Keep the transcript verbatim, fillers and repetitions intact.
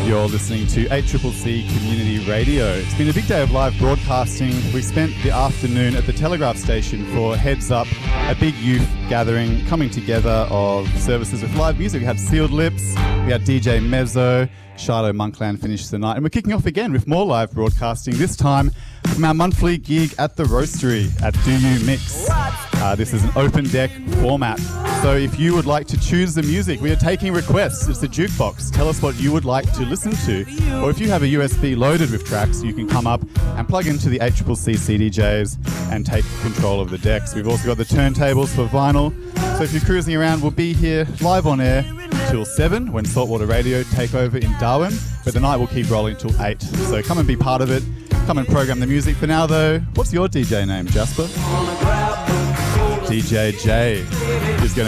You're listening to eight C C C Community Radio. It's been a big day of live broadcasting. We spent the afternoon at the Telegraph station for Heads Up, a big youth gathering coming together of services with live music. We had Sealed Lips, we had D J Mezzo, Shiloh Monkland finished the night, and we're kicking off again with more live broadcasting, this time from our monthly gig at the Roastery at Do You Mix. Uh, this is an open deck format. So if you would like to choose the music, we are taking requests. It's a jukebox. Tell us what you would like to listen to. Or if you have a U S B loaded with tracks, you can come up and plug into the eight C C C C D Js and take control of the decks. We've also got the turntables for vinyl. So if you're cruising around, we'll be here live on air till seven when Saltwater Radio take over in Darwin. But the night will keep rolling till eight. So come and be part of it. Come and program the music. For now, though, what's your D J name, Jasper? D J J is going to